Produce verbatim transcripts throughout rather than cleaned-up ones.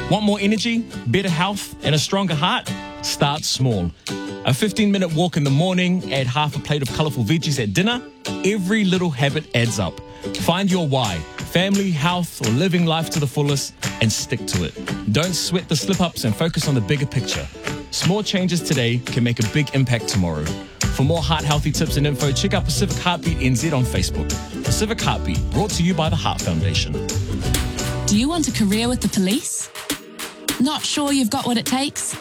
Want more energy, better health, and a stronger heart? Start small. A fifteen-minute walk in the morning, add half a plate of colourful veggies at dinner. Every little habit adds up. Find your why, family, health, or living life to the fullest, and stick to it. Don't sweat the slip-ups and focus on the bigger picture. Small changes today can make a big impact tomorrow. For more heart-healthy tips and info, check out Pacific Heartbeat N Z on Facebook. Pacific Heartbeat, brought to you by the Heart Foundation. Do you want a career with the police? Not sure you've got what it takes?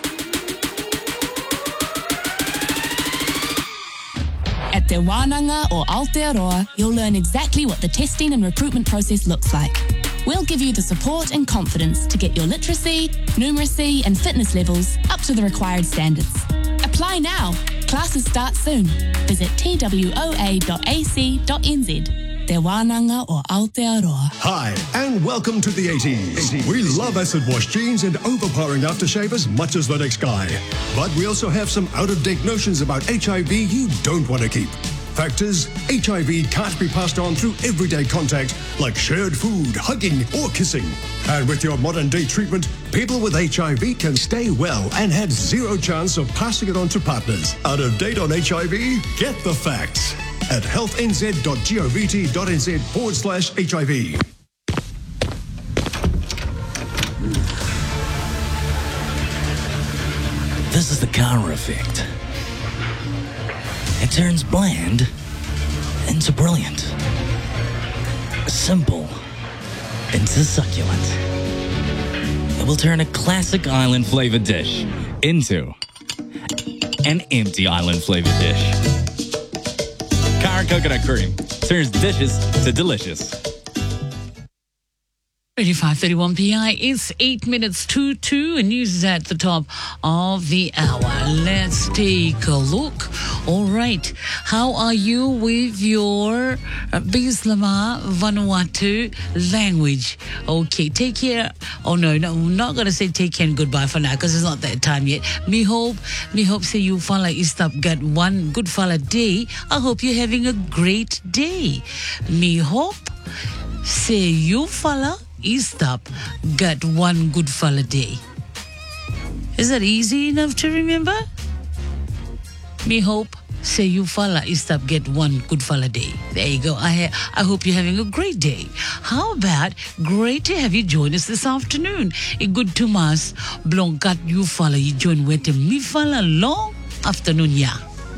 At Te Wānanga or Aotearoa, you'll learn exactly what the testing and recruitment process looks like. We'll give you the support and confidence to get your literacy, numeracy and fitness levels up to the required standards. Apply now. Classes start soon. Visit t w o a dot a c dot n z. Te Wānanga or Aotearoa. Hi, and welcome to the eighties. We love acid wash jeans and overpowering aftershave as much as the next guy. But we also have some out-of-date notions about H I V you don't want to keep. Fact is, H I V can't be passed on through everyday contact like shared food, hugging, or kissing. And with your modern-day treatment, people with H I V can stay well and have zero chance of passing it on to partners. Out of date on H I V? Get the facts at health n z dot govt dot n z forward slash H I V. This is the Kara effect. It turns bland into brilliant. Simple into succulent. It will turn a classic island flavored dish into an empty island flavored dish. Kara coconut cream turns dishes to delicious. thirty-five thirty-one P I, it's eight minutes to two, and news is at the top of the hour. Let's take a look. All right, how are you with your uh, Bislama Vanuatu language? Okay, take care. Oh no, no, I'm not going to say take care and goodbye for now because it's not that time yet. Me hope, me hope say you fala istap got one good fala day. I hope you're having a great day. Me hope say you fala Istap got one good fella day. Is that easy enough to remember? Me hope say you fella Istap get one good fella day. There you go. I ha- I hope you're having a great day. How about great to have you join us this afternoon? A good to mas blonkat you fella you join with me fella long afternoon ya.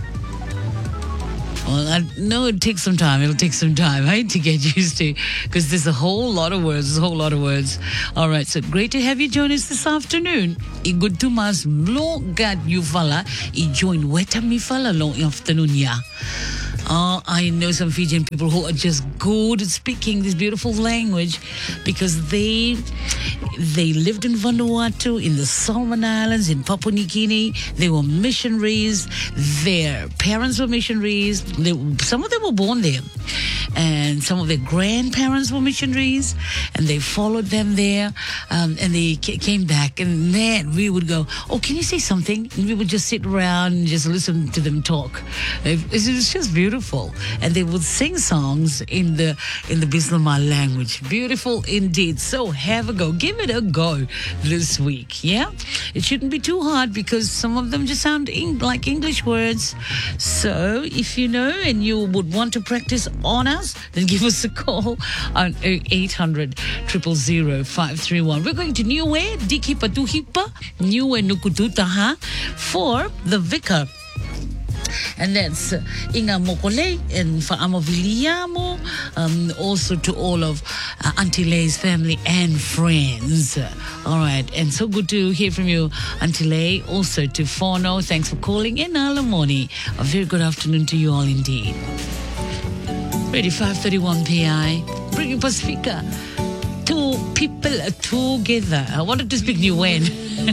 Well, I know it takes some time. It'll take some time, right, to get used to, because there's a whole lot of words. There's a whole lot of words. All right, so great to have you join us this afternoon. I good to mas mlo gad you fala. I join weta mi fala long afternoon ya. Uh, I know some Fijian people who are just good at speaking this beautiful language because they they lived in Vanuatu, in the Solomon Islands, in Papua New Guinea. They were missionaries. Their parents were missionaries. They, some of them were born there. And some of their grandparents were missionaries. And they followed them there. Um, and they c- came back. And man, we would go, oh, can you say something? And we would just sit around and just listen to them talk. It, it was just beautiful. Beautiful, and they would sing songs in the in the Bislama language. Beautiful indeed. So have a go. Give it a go this week. Yeah, it shouldn't be too hard because some of them just sound eng- like English words. So if you know and you would want to practice on us, then give us a call on eight hundred, zero zero zero, five three one. We're going to Niue, Diki Patuhipa, Niue Nukututaha for the vicar. And that's uh, Inga Mokole and Fa'amo Viliamo, um, also to all of uh, Auntie Leigh's family and friends. Uh, all right, and so good to hear from you, Auntie Leigh. Also to Fono, thanks for calling in, Alamoni. A very good afternoon to you all indeed. Ready, five thirty-one P I, bringing Pacifica. Two people together. I wanted to speak Niuen.